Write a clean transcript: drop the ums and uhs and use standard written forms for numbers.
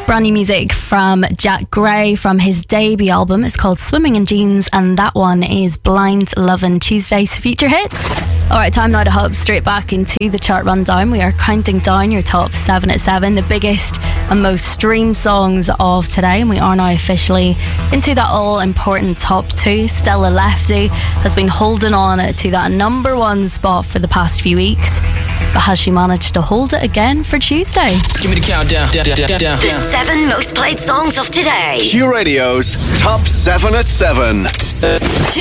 Brand new music from Jack Gray from his debut album. It's called Swimming in Jeans, and that one is Blind Lovin' Tuesday's feature hit. Alright, time now to hop straight back into the chart rundown. We are counting down your top 7 at 7, the biggest and most streamed songs of today, and we are now officially into that all-important top 2. Stella Lefty has been holding on to that number 1 spot for the past few weeks, but has she managed to hold it again for Tuesday? Give me the countdown. The 7 most played songs of today. Q Radio's top 7 at 7.